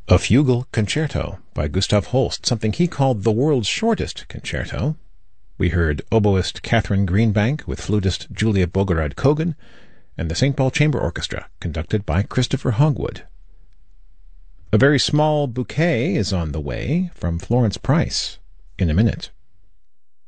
A fugal concerto by Gustav Holst, something he called the world's shortest concerto. We heard oboist Catherine Greenbank with flutist Julia Bogorad-Kogan and the St. Paul Chamber Orchestra, conducted by Christopher Hogwood. A very small bouquet is on the way from Florence Price in a minute.